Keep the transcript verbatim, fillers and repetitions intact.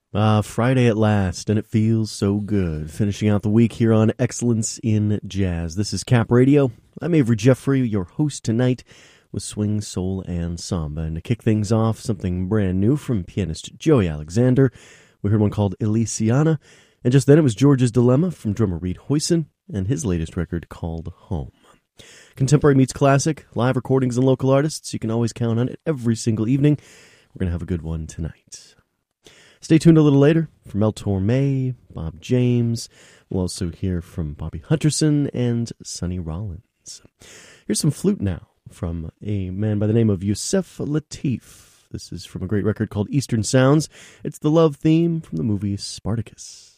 Ah, Friday at last, and it feels so good. Finishing out the week here on Excellence in Jazz. This is Cap Radio. I'm Avery Jeffrey, your host tonight with Swing, Soul, and Samba. And to kick things off, something brand new from pianist Joey Alexander. We heard one called Elysiana. And just then it was George's Dilemma from drummer Reed Hoyson and his latest record called Home. Contemporary meets classic, live recordings and local artists. You can always count on it every single evening. We're going to have a good one tonight. Stay tuned a little later for Mel Torme, Bob James. We'll also hear from Bobby Hutcherson and Sonny Rollins. Here's some flute now from a man by the name of Yusef Lateef. This is from a great record called Eastern Sounds. It's the love theme from the movie Spartacus.